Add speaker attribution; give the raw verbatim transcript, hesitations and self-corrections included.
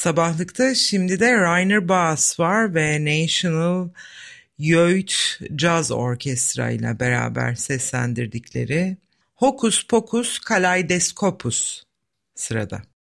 Speaker 1: Sabahlıkta şimdi de Rainer Bass var ve National Youth Jazz Orkestra ile beraber seslendirdikleri Hokus Pokus Kaleidoskopus sırada.